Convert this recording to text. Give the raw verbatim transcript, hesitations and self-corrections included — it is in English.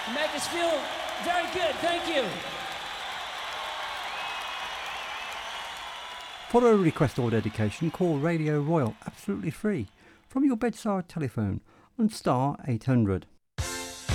You make us feel very good. Thank you. For a request or dedication, call Radio Royal absolutely free from your bedside telephone on star eight hundred.